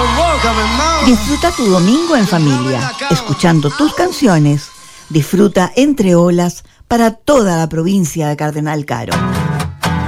Disfruta tu domingo en familia, escuchando tus canciones. Disfruta Entre Olas para toda la provincia de Cardenal Caro.